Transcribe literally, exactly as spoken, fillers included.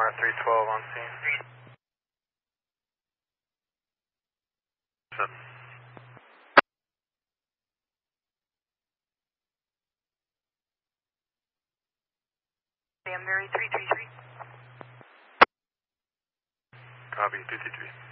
R three twelve on scene. Seven. Danbury three three three. Copy, two two three.